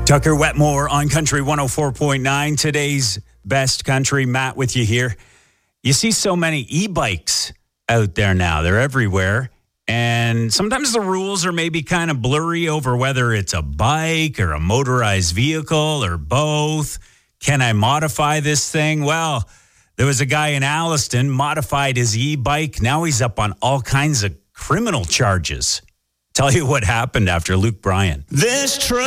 Tucker Wetmore on Country 104.9. Today's best country. Matt with you here. You see so many e-bikes out there now. They're everywhere. And sometimes the rules are maybe kind of blurry over whether it's a bike or a motorized vehicle or both. Can I modify this thing? Well, there was a guy in Alliston, modified his e-bike. Now he's up on all kinds of criminal charges. Tell you what happened after Luke Bryan. This truck